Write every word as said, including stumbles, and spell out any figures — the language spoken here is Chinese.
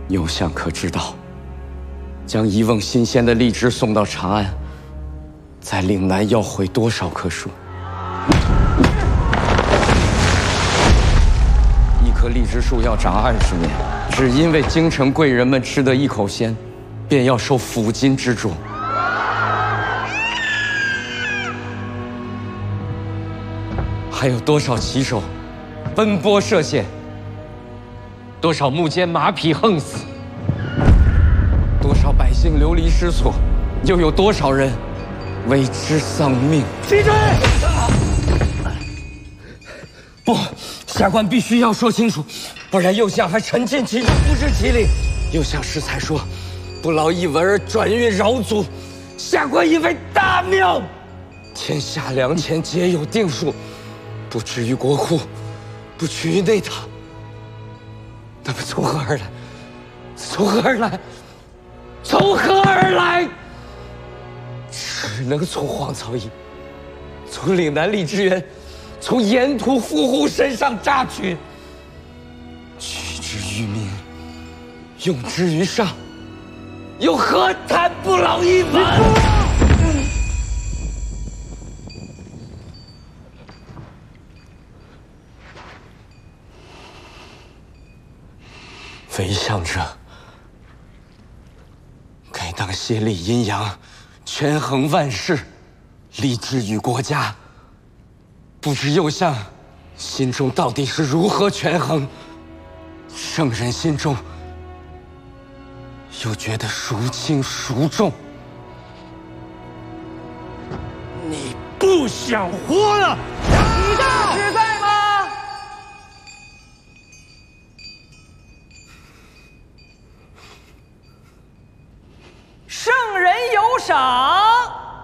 右相可知道，将一瓮新鲜的荔枝送到长安，在岭南要毁多少棵树？一棵荔枝树要长二十年，只因为京城贵人们吃得一口鲜，便要受抚金之重。还有多少骑手奔波涉险？ 多少木间马匹横死，多少百姓流离失所，又有多少人为之丧命？ 击追！ 不，下官必须要说清楚，不然右相还沉浸其中不知其理。右相适才说，不劳一文而转运饶族，下官以为大妙。天下粮钱皆有定数，不至于国库，不取于内堂。 那么从何而来？从何而来？从何而来？只能从黄草驿，从岭南荔枝园，从沿途富户身上榨取，取之于民，用之于上，又何谈不劳一文？为相者，该当协理阴阳，权衡万事，立志于国家。不知右相心中到底是如何权衡？圣人心中又觉得孰轻孰重？ 你不想活了？ 你大师在吗？ 圣人有赏。